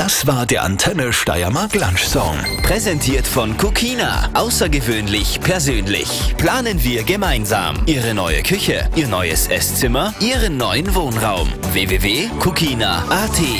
Das war der Antenne Steiermark Lunch Song. Präsentiert von Kukina. Außergewöhnlich persönlich. Planen wir gemeinsam. Ihre neue Küche, Ihr neues Esszimmer, Ihren neuen Wohnraum. www.kukina.at